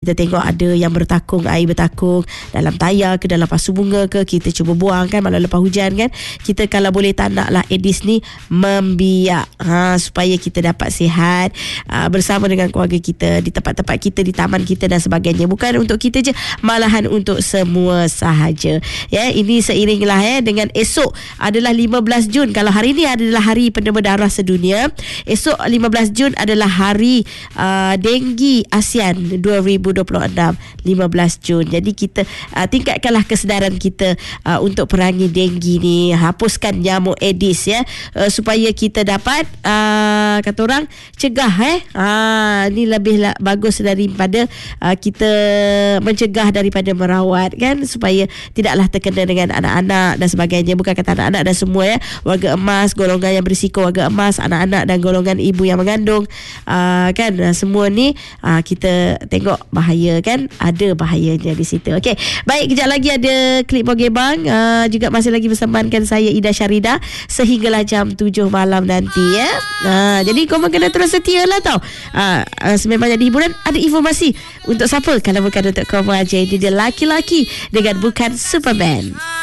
kita tengok ada yang air bertakung dalam tayar ke, dalam pasu bunga ke, kita cuba buang kan malam lepas hujan kan. Kita kalau boleh tak naklah Aedes ni membiak, supaya kita dapat sihat bersama dengan keluarga kita, di tempat-tempat kita, di taman kita dan sebagainya. Bukan untuk kita je, malahan untuk semua sahaja. Ya, ini seiringlah dengan esok adalah 15 Jun. Kalau hari ini adalah Hari Pendema Darah Sedunia, esok 15 Jun adalah Hari Denggi ASEAN 2026, 15 Jun. Jadi kita tingkatkanlah kesedaran kita untuk perangi denggi ni, hapuskan nyamuk Aedes ya, supaya kita dapat kata orang cegah ni lebih bagus daripada kita mencegah daripada merawat kan, supaya tidaklah terkena dengan anak-anak dan sebagainya. Bukan kata anak-anak dan semua ya, warga emas, golongan yang berisiko warga emas, anak-anak dan golongan ibu yang mengandung kan, semua ni kita tengok bahaya kan, ada bahayanya di situ. Okey, baik, kejap lagi ada klip Bogebang, juga masih lagi bersambankan saya Ida Syarida sehinggalah jam 7 malam nanti ya. Jadi korang kena terus setia lah tau. Sememang ada hiburan, ada informasi untuk siapa kalau bukan untuk korang aja. Ini dia laki-laki dengan Bukan Superman.